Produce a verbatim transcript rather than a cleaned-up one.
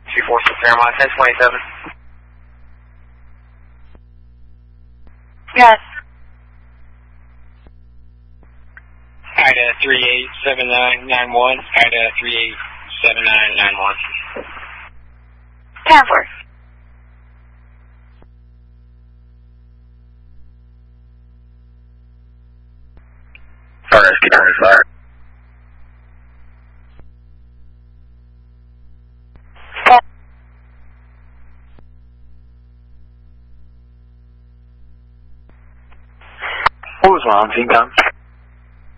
two four six Paramount, ten twenty-seven. Yes. Ida three eight seven nine nine one, Ida three eight seven nine nine one. ten four. R S K twenty-five. What was wrong, Team Com?